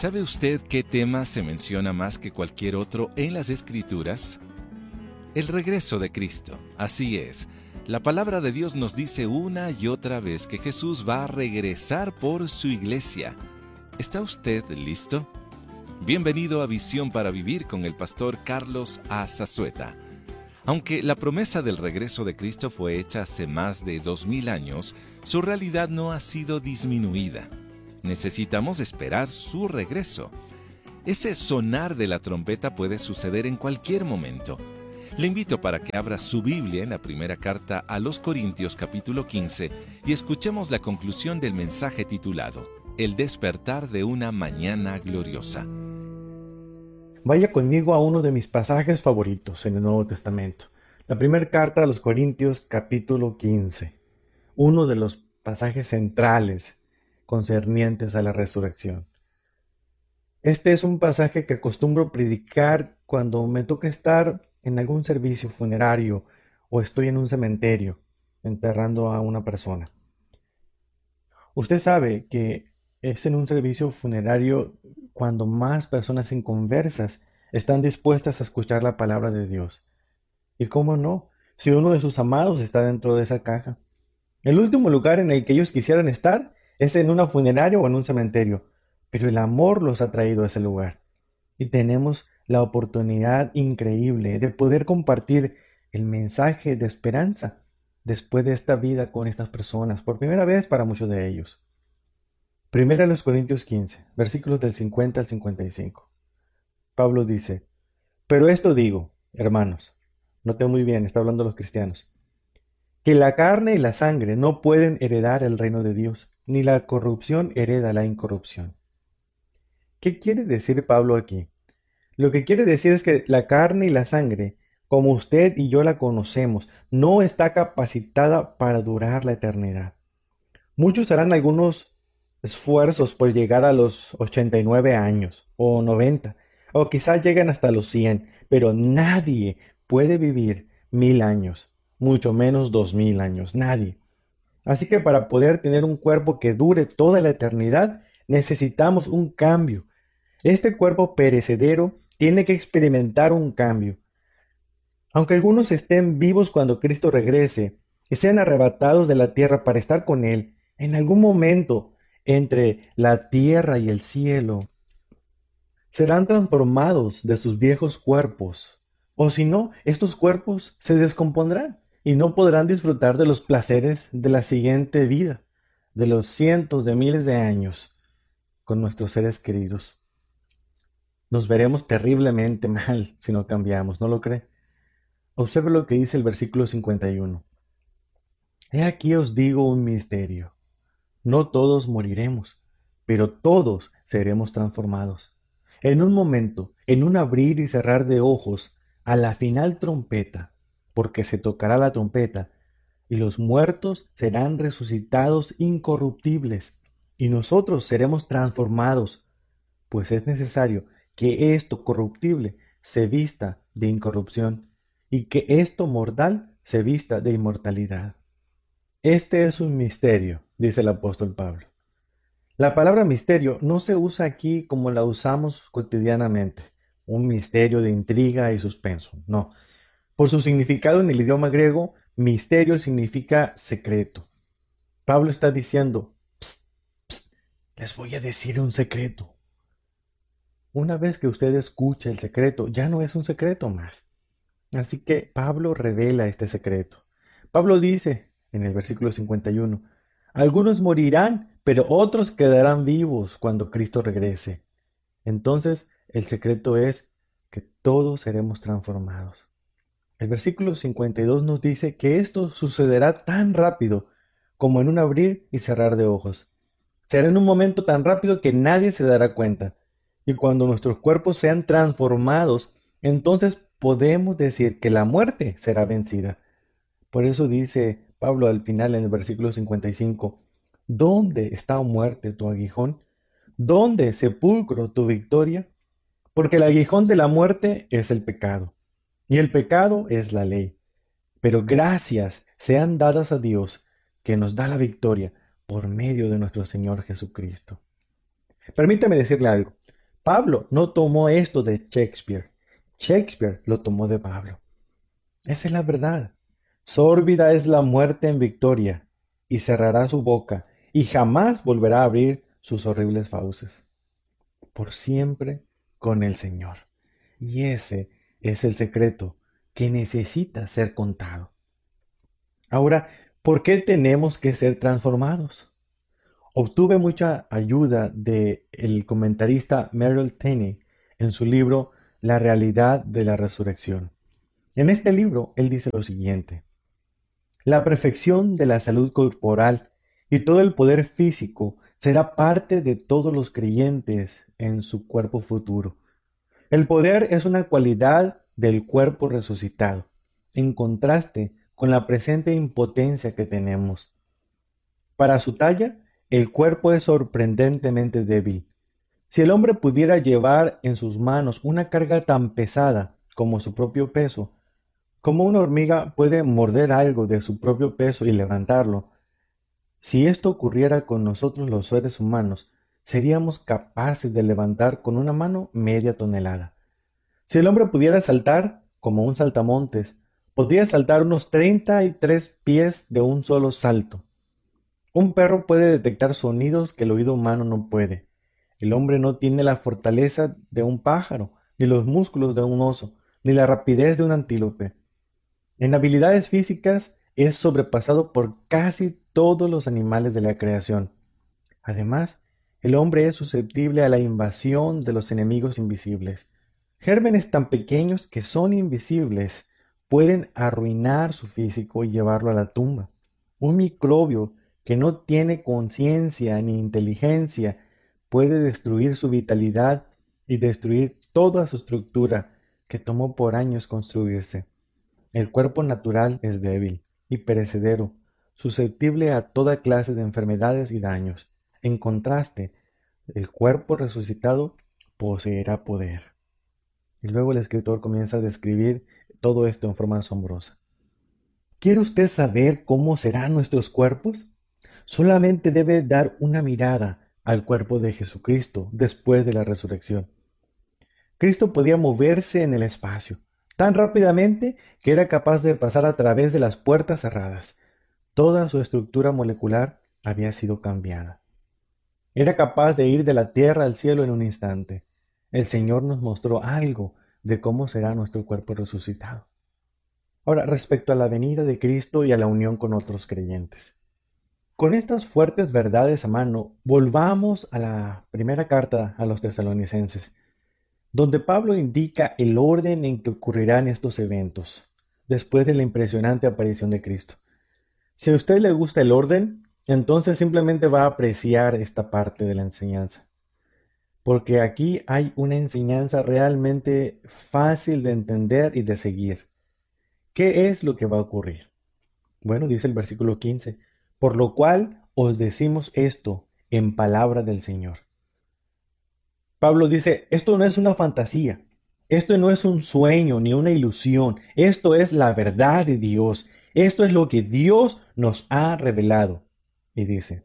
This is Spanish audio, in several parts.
¿Sabe usted qué tema se menciona más que cualquier otro en las Escrituras? El regreso de Cristo. Así es. La palabra de Dios nos dice una y otra vez que Jesús va a regresar por su iglesia. ¿Está usted listo? Bienvenido a Visión para Vivir con el pastor Carlos A. Zazueta. Aunque la promesa del regreso de Cristo fue hecha hace más de 2000 años, su realidad no ha sido disminuida. Necesitamos esperar su regreso. Ese sonar de la trompeta puede suceder en cualquier momento. Le invito para que abra su Biblia en la primera carta a los Corintios capítulo 15 y escuchemos la conclusión del mensaje titulado El despertar de una mañana gloriosa. Vaya conmigo a uno de mis pasajes favoritos en el Nuevo Testamento. La primera carta a los Corintios capítulo 15. Uno de los pasajes centrales concernientes a la resurrección. Este es un pasaje que acostumbro predicar cuando me toca estar en algún servicio funerario o estoy en un cementerio enterrando a una persona. Usted sabe que es en un servicio funerario cuando más personas inconversas están dispuestas a escuchar la palabra de Dios. Y cómo no, si uno de sus amados está dentro de esa caja. El último lugar en el que ellos quisieran estar es en una funeraria o en un cementerio, pero el amor los ha traído a ese lugar. Y tenemos la oportunidad increíble de poder compartir el mensaje de esperanza después de esta vida con estas personas, por primera vez para muchos de ellos. Primera a los Corintios 15, versículos del 50 al 55. Pablo dice, pero esto digo, hermanos, noten muy bien, está hablando a los cristianos, que la carne y la sangre no pueden heredar el reino de Dios, ni la corrupción hereda la incorrupción. ¿Qué quiere decir Pablo aquí? Lo que quiere decir es que la carne y la sangre, como usted y yo la conocemos, no está capacitada para durar la eternidad. Muchos harán algunos esfuerzos por llegar a los 89 años o 90, o quizás lleguen hasta los 100, pero nadie puede vivir 1000 años, mucho menos 2000 años, nadie. Así que para poder tener un cuerpo que dure toda la eternidad, necesitamos un cambio. Este cuerpo perecedero tiene que experimentar un cambio. Aunque algunos estén vivos cuando Cristo regrese y sean arrebatados de la tierra para estar con Él, en algún momento entre la tierra y el cielo, serán transformados de sus viejos cuerpos, o si no, estos cuerpos se descompondrán y no podrán disfrutar de los placeres de la siguiente vida, de los cientos de miles de años con nuestros seres queridos. Nos veremos terriblemente mal si no cambiamos, ¿no lo cree? Observe lo que dice el versículo 51. He aquí os digo un misterio. No todos moriremos, pero todos seremos transformados. En un momento, en un abrir y cerrar de ojos, a la final trompeta, porque se tocará la trompeta, y los muertos serán resucitados incorruptibles, y nosotros seremos transformados, pues es necesario que esto corruptible se vista de incorrupción, y que esto mortal se vista de inmortalidad. Este es un misterio, dice el apóstol Pablo. La palabra misterio no se usa aquí como la usamos cotidianamente, un misterio de intriga y suspenso, no. Por su significado en el idioma griego, misterio significa secreto. Pablo está diciendo, psst, psst, les voy a decir un secreto. Una vez que usted escucha el secreto, ya no es un secreto más. Así que Pablo revela este secreto. Pablo dice, en el versículo 51, algunos morirán, pero otros quedarán vivos cuando Cristo regrese. Entonces, el secreto es que todos seremos transformados. El versículo 52 nos dice que esto sucederá tan rápido como en un abrir y cerrar de ojos. Será en un momento tan rápido que nadie se dará cuenta. Y cuando nuestros cuerpos sean transformados, entonces podemos decir que la muerte será vencida. Por eso dice Pablo al final en el versículo 55, ¿dónde está, muerte, tu aguijón? ¿Dónde, sepulcro, tu victoria? Porque el aguijón de la muerte es el pecado, y el pecado es la ley. Pero gracias sean dadas a Dios, que nos da la victoria por medio de nuestro Señor Jesucristo. Permítame decirle algo. Pablo no tomó esto de Shakespeare. Shakespeare lo tomó de Pablo. Esa es la verdad. Sórbida es la muerte en victoria, y cerrará su boca, y jamás volverá a abrir sus horribles fauces. Por siempre con el Señor. Y ese es el secreto que necesita ser contado. Ahora, ¿por qué tenemos que ser transformados? Obtuve mucha ayuda de el comentarista Merrill Tenney en su libro La realidad de la resurrección. En este libro, él dice lo siguiente: la perfección de la salud corporal y todo el poder físico será parte de todos los creyentes en su cuerpo futuro. El poder es una cualidad del cuerpo resucitado, en contraste con la presente impotencia que tenemos. Para su talla, el cuerpo es sorprendentemente débil. Si el hombre pudiera llevar en sus manos una carga tan pesada como su propio peso, como una hormiga puede morder algo de su propio peso y levantarlo, si esto ocurriera con nosotros los seres humanos, seríamos capaces de levantar con una mano media tonelada. Si el hombre pudiera saltar, como un saltamontes, podría saltar unos 33 pies de un solo salto. Un perro puede detectar sonidos que el oído humano no puede. El hombre no tiene la fortaleza de un pájaro, ni los músculos de un oso, ni la rapidez de un antílope. En habilidades físicas es sobrepasado por casi todos los animales de la creación. Además, el hombre es susceptible a la invasión de los enemigos invisibles. Gérmenes tan pequeños que son invisibles pueden arruinar su físico y llevarlo a la tumba. Un microbio que no tiene conciencia ni inteligencia puede destruir su vitalidad y destruir toda su estructura que tomó por años construirse. El cuerpo natural es débil y perecedero, susceptible a toda clase de enfermedades y daños. En contraste, el cuerpo resucitado poseerá poder. Y luego el escritor comienza a describir todo esto en forma asombrosa. ¿Quiere usted saber cómo serán nuestros cuerpos? Solamente debe dar una mirada al cuerpo de Jesucristo después de la resurrección. Cristo podía moverse en el espacio tan rápidamente que era capaz de pasar a través de las puertas cerradas. Toda su estructura molecular había sido cambiada. Era capaz de ir de la tierra al cielo en un instante. El Señor nos mostró algo de cómo será nuestro cuerpo resucitado. Ahora, respecto a la venida de Cristo y a la unión con otros creyentes. Con estas fuertes verdades a mano, volvamos a la primera carta a los tesalonicenses, donde Pablo indica el orden en que ocurrirán estos eventos, después de la impresionante aparición de Cristo. Si a usted le gusta el orden, entonces simplemente va a apreciar esta parte de la enseñanza, porque aquí hay una enseñanza realmente fácil de entender y de seguir. ¿Qué es lo que va a ocurrir? Bueno, dice el versículo 15, por lo cual os decimos esto en palabra del Señor. Pablo dice, esto no es una fantasía, esto no es un sueño ni una ilusión, esto es la verdad de Dios, esto es lo que Dios nos ha revelado. Y dice,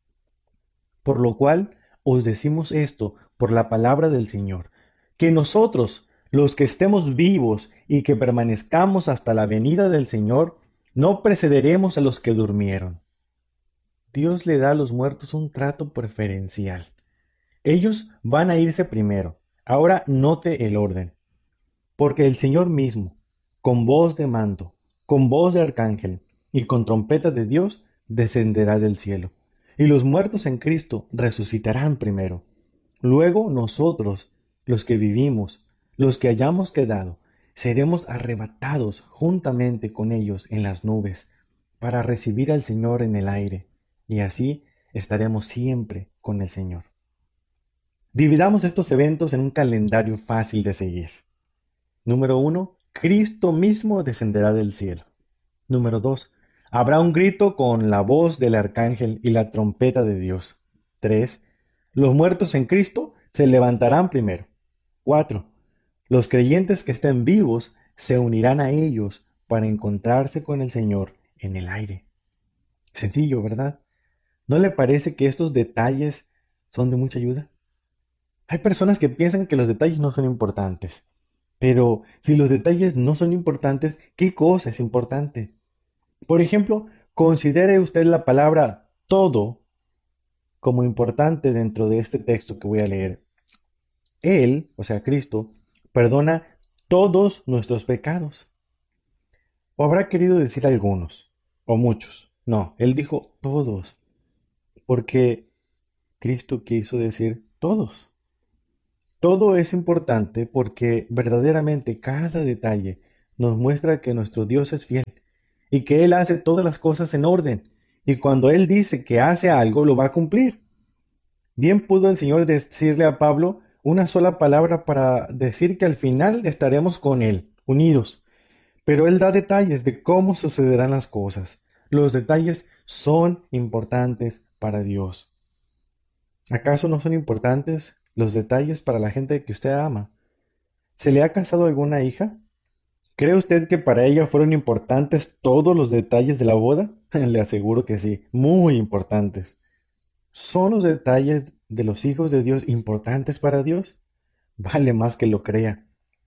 por lo cual os decimos esto por la palabra del Señor, que nosotros, los que estemos vivos y que permanezcamos hasta la venida del Señor, no precederemos a los que durmieron. Dios le da a los muertos un trato preferencial. Ellos van a irse primero. Ahora note el orden. Porque el Señor mismo, con voz de mando, con voz de arcángel y con trompeta de Dios, descenderá del cielo. Y los muertos en Cristo resucitarán primero. Luego nosotros, los que vivimos, los que hayamos quedado, seremos arrebatados juntamente con ellos en las nubes, para recibir al Señor en el aire, y así estaremos siempre con el Señor. Dividamos estos eventos en un calendario fácil de seguir. Número 1. Cristo mismo descenderá del cielo. Número 2. Habrá un grito con la voz del arcángel y la trompeta de Dios. 3. Los muertos en Cristo se levantarán primero. 4. Los creyentes que estén vivos se unirán a ellos para encontrarse con el Señor en el aire. Sencillo, ¿verdad? ¿No le parece que estos detalles son de mucha ayuda? Hay personas que piensan que los detalles no son importantes. Pero si los detalles no son importantes, ¿qué cosa es importante? Por ejemplo, considere usted la palabra todo como importante dentro de este texto que voy a leer. Él, o sea, Cristo, perdona todos nuestros pecados. ¿O habrá querido decir algunos? ¿O muchos? No, él dijo todos, porque Cristo quiso decir todos. Todo es importante porque verdaderamente cada detalle nos muestra que nuestro Dios es fiel y que Él hace todas las cosas en orden. Y cuando Él dice que hace algo, lo va a cumplir. Bien pudo el Señor decirle a Pablo una sola palabra para decir que al final estaremos con Él, unidos. Pero Él da detalles de cómo sucederán las cosas. Los detalles son importantes para Dios. ¿Acaso no son importantes los detalles para la gente que usted ama? ¿Se le ha casado alguna hija? ¿Cree usted que para ella fueron importantes todos los detalles de la boda? Le aseguro que sí, muy importantes. ¿Son los detalles de los hijos de Dios importantes para Dios? Vale más que lo crea.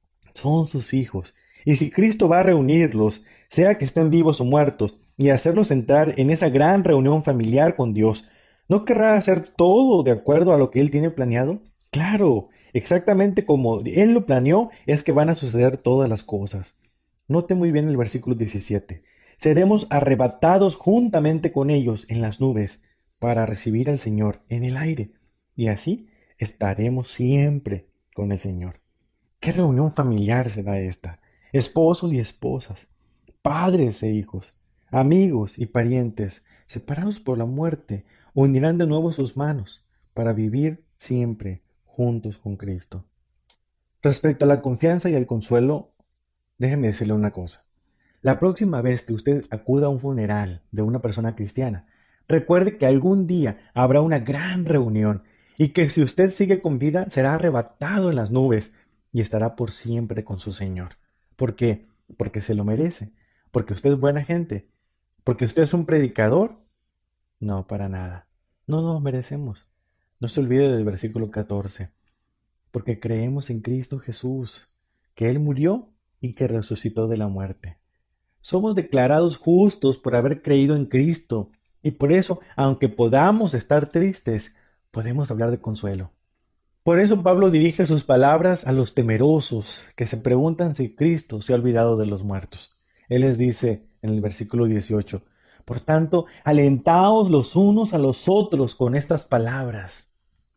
Son sus hijos. Y si Cristo va a reunirlos, sea que estén vivos o muertos, y hacerlos entrar en esa gran reunión familiar con Dios, ¿no querrá hacer todo de acuerdo a lo que Él tiene planeado? Claro, exactamente como Él lo planeó es que van a suceder todas las cosas. Note muy bien el versículo 17. Seremos arrebatados juntamente con ellos en las nubes para recibir al Señor en el aire, y así estaremos siempre con el Señor. ¿Qué reunión familiar será esta? Esposos y esposas, padres e hijos, amigos y parientes, separados por la muerte, unirán de nuevo sus manos para vivir siempre juntos con Cristo. Respecto a la confianza y el consuelo, déjeme decirle una cosa. La próxima vez que usted acuda a un funeral de una persona cristiana, recuerde que algún día habrá una gran reunión y que si usted sigue con vida será arrebatado en las nubes y estará por siempre con su Señor. ¿Por qué? Porque se lo merece, porque usted es buena gente, porque usted es un predicador. No, para nada. No nos merecemos. No se olvide del versículo 14, porque creemos en Cristo Jesús, que Él murió y que resucitó de la muerte. Somos declarados justos por haber creído en Cristo, y por eso, aunque podamos estar tristes, podemos hablar de consuelo. Por eso Pablo dirige sus palabras a los temerosos, que se preguntan si Cristo se ha olvidado de los muertos. Él les dice en el versículo 18, por tanto, alentaos los unos a los otros con estas palabras.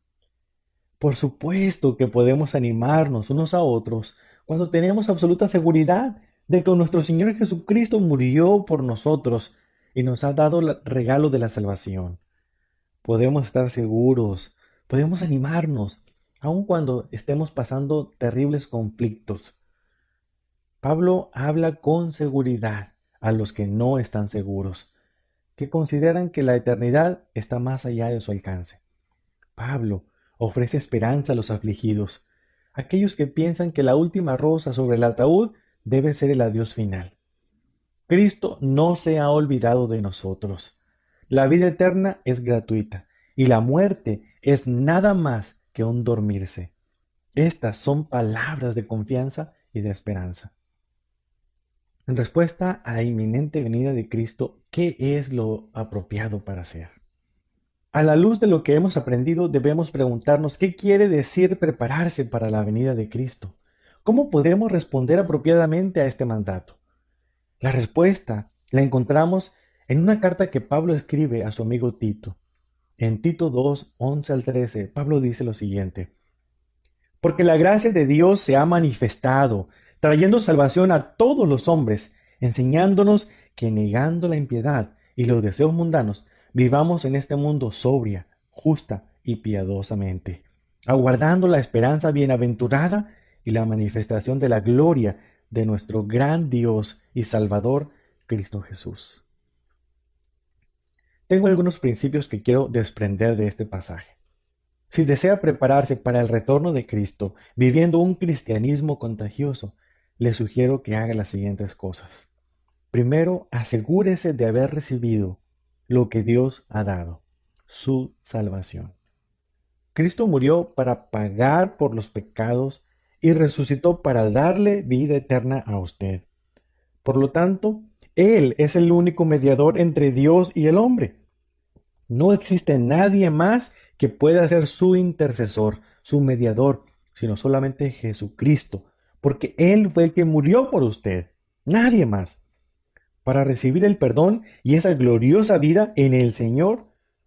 Por supuesto que podemos animarnos unos a otros cuando tenemos absoluta seguridad de que nuestro Señor Jesucristo murió por nosotros y nos ha dado el regalo de la salvación. Podemos estar seguros, podemos animarnos, aun cuando estemos pasando terribles conflictos. Pablo habla con seguridad a los que no están seguros, que consideran que la eternidad está más allá de su alcance. Pablo ofrece esperanza a los afligidos, aquellos que piensan que la última rosa sobre el ataúd debe ser el adiós final. Cristo no se ha olvidado de nosotros. La vida eterna es gratuita y la muerte es nada más que un dormirse. Estas son palabras de confianza y de esperanza. En respuesta a la inminente venida de Cristo, ¿qué es lo apropiado para hacer? A la luz de lo que hemos aprendido, debemos preguntarnos qué quiere decir prepararse para la venida de Cristo. ¿Cómo podemos responder apropiadamente a este mandato? La respuesta la encontramos en una carta que Pablo escribe a su amigo Tito. En Tito 2, 11 al 13, Pablo dice lo siguiente: porque la gracia de Dios se ha manifestado, trayendo salvación a todos los hombres, enseñándonos que negando la impiedad y los deseos mundanos, vivamos en este mundo sobria, justa y piadosamente, aguardando la esperanza bienaventurada y la manifestación de la gloria de nuestro gran Dios y Salvador, Cristo Jesús. Tengo algunos principios que quiero desprender de este pasaje. Si desea prepararse para el retorno de Cristo viviendo un cristianismo contagioso, le sugiero que haga las siguientes cosas. Primero, asegúrese de haber recibido lo que Dios ha dado, su salvación. Cristo murió para pagar por los pecados y resucitó para darle vida eterna a usted. Por lo tanto, Él es el único mediador entre Dios y el hombre. No existe nadie más que pueda ser su intercesor, su mediador, sino solamente Jesucristo, porque Él fue el que murió por usted, nadie más. Para recibir el perdón y esa gloriosa vida en el Señor,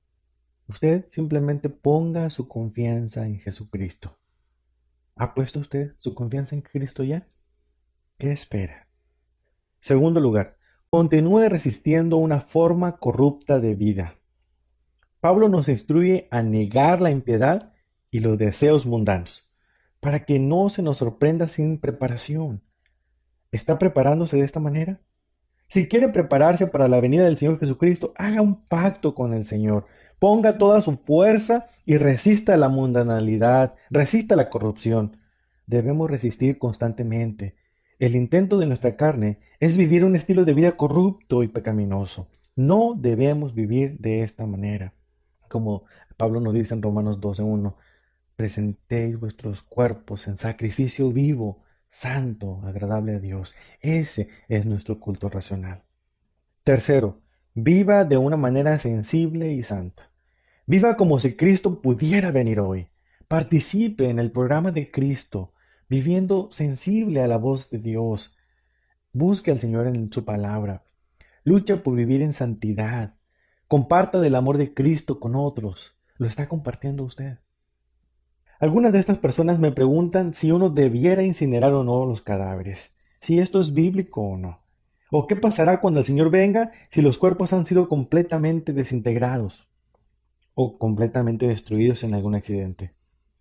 usted simplemente ponga su confianza en Jesucristo. ¿Ha puesto usted su confianza en Cristo ya? ¿Qué espera? Segundo lugar, continúe resistiendo una forma corrupta de vida. Pablo nos instruye a negar la impiedad y los deseos mundanos, para que no se nos sorprenda sin preparación. ¿Está preparándose de esta manera? Si quiere prepararse para la venida del Señor Jesucristo, haga un pacto con el Señor. Ponga toda su fuerza y resista la mundanalidad, resista la corrupción. Debemos resistir constantemente. El intento de nuestra carne es vivir un estilo de vida corrupto y pecaminoso. No debemos vivir de esta manera. Como Pablo nos dice en Romanos 12:1, presentéis vuestros cuerpos en sacrificio vivo, santo, agradable a Dios. Ese es nuestro culto racional. Tercero, viva de una manera sensible y santa. Viva como si Cristo pudiera venir hoy. Participe en el programa de Cristo, viviendo sensible a la voz de Dios. Busque al Señor en su palabra. Lucha por vivir en santidad. Comparta del amor de Cristo con otros. ¿Lo está compartiendo usted? Algunas de estas personas me preguntan si uno debiera incinerar o no los cadáveres, si esto es bíblico o no. ¿O qué pasará cuando el Señor venga si los cuerpos han sido completamente desintegrados o completamente destruidos en algún accidente?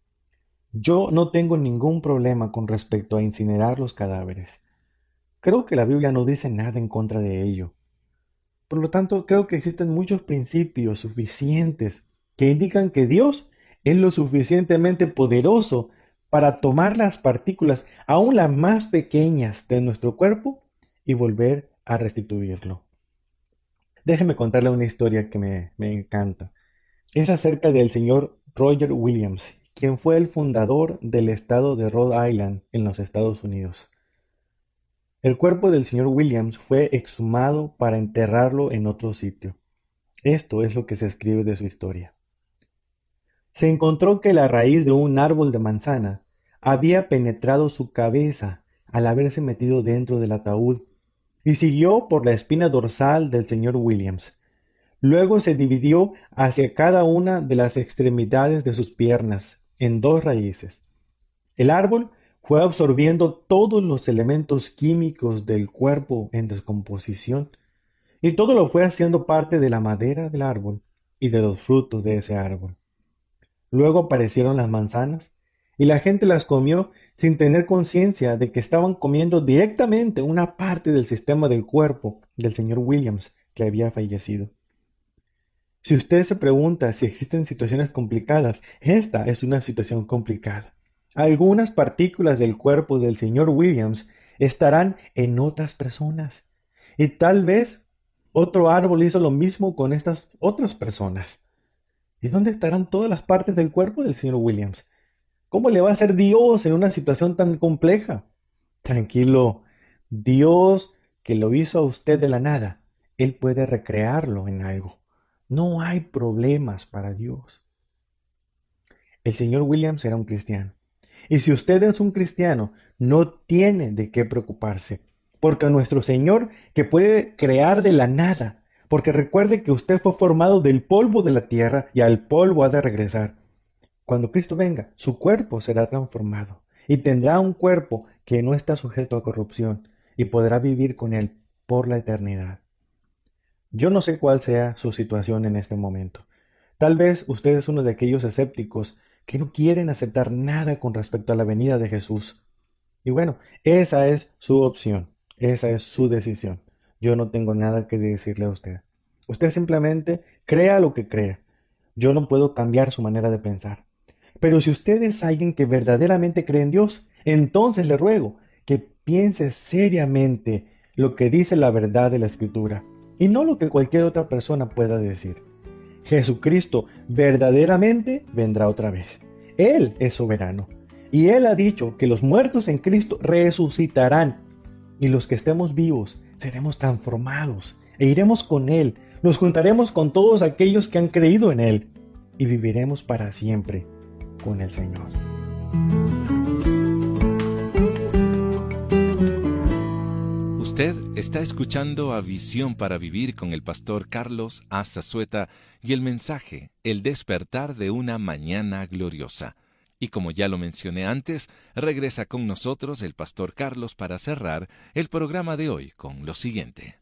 Yo no tengo ningún problema con respecto a incinerar los cadáveres. Creo que la Biblia no dice nada en contra de ello. Por lo tanto, creo que existen muchos principios suficientes que indican que Dios es lo suficientemente poderoso para tomar las partículas, aún las más pequeñas de nuestro cuerpo, y volver a restituirlo. Déjeme contarle una historia que me encanta. Es acerca del señor Roger Williams, quien fue el fundador del estado de Rhode Island en los Estados Unidos. El cuerpo del señor Williams fue exhumado para enterrarlo en otro sitio. Esto es lo que se escribe de su historia. Se encontró que la raíz de un árbol de manzana había penetrado su cabeza al haberse metido dentro del ataúd y siguió por la espina dorsal del señor Williams. Luego se dividió hacia cada una de las extremidades de sus piernas en dos raíces. El árbol fue absorbiendo todos los elementos químicos del cuerpo en descomposición y todo lo fue haciendo parte de la madera del árbol y de los frutos de ese árbol. Luego aparecieron las manzanas y la gente las comió sin tener conciencia de que estaban comiendo directamente una parte del sistema del cuerpo del señor Williams que había fallecido. Si usted se pregunta si existen situaciones complicadas, esta es una situación complicada. Algunas partículas del cuerpo del señor Williams estarán en otras personas y tal vez otro árbol hizo lo mismo con estas otras personas. ¿Y dónde estarán todas las partes del cuerpo del señor Williams? ¿Cómo le va a hacer Dios en una situación tan compleja? Tranquilo, Dios que lo hizo a usted de la nada, Él puede recrearlo en algo. No hay problemas para Dios. El señor Williams era un cristiano. Y si usted es un cristiano, no tiene de qué preocuparse, porque nuestro Señor, que puede crear de la nada, porque recuerde que usted fue formado del polvo de la tierra y al polvo ha de regresar. Cuando Cristo venga, su cuerpo será transformado y tendrá un cuerpo que no está sujeto a corrupción y podrá vivir con Él por la eternidad. Yo no sé cuál sea su situación en este momento. Tal vez usted es uno de aquellos escépticos que no quieren aceptar nada con respecto a la venida de Jesús. Y bueno, esa es su opción, esa es su decisión. Yo no tengo nada que decirle a usted. Usted simplemente crea lo que crea. Yo no puedo cambiar su manera de pensar. Pero si usted es alguien que verdaderamente cree en Dios, entonces le ruego que piense seriamente lo que dice la verdad de la Escritura y no lo que cualquier otra persona pueda decir. Jesucristo verdaderamente vendrá otra vez. Él es soberano. Y Él ha dicho que los muertos en Cristo resucitarán. Y los que estemos vivos seremos transformados e iremos con Él. Nos juntaremos con todos aquellos que han creído en Él y viviremos para siempre con el Señor. Usted está escuchando a Visión para Vivir con el pastor Carlos A. Zazueta y el mensaje, El despertar de una mañana gloriosa. Y como ya lo mencioné antes, regresa con nosotros el pastor Carlos para cerrar el programa de hoy con lo siguiente.